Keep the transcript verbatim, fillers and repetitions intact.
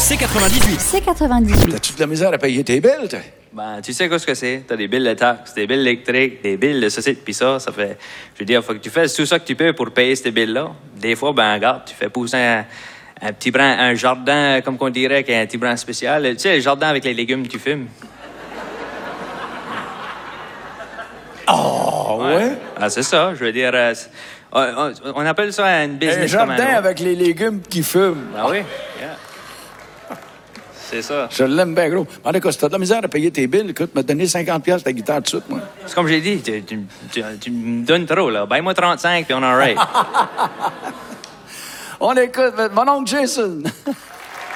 C quatre-vingt-dix-huit. C quatre-vingt-dix-huit. T'as-tu de la misère à payer tes billes, toi? Ben, tu sais quoi ce que c'est? T'as des billes de taxes, des billes électriques, des billes de ceci, puis ça, ça fait... Je veux dire, faut que tu fasses tout ça que tu peux pour payer ces billes-là. Des fois, ben, regarde, tu fais pousser un, un petit brin, un jardin, comme qu'on dirait, qui est un petit brin spécial. Tu sais, le jardin avec les légumes que tu fumes. Oh, ouais? ouais? Ah, c'est ça, je veux dire... Euh, on, on appelle ça un business. Un jardin avec les légumes qui fument. Ah oui? Yeah. C'est ça. Je l'aime bien gros. En tout cas, si t'as de la misère à payer tes billes, écoute, m'a donné cinquante piastres ta guitare tout de suite, moi. C'est comme j'ai dit, tu, tu, tu, tu me donnes trop, là. Baille-moi trente-cinq, puis on est all right. On écoute mon oncle Jason.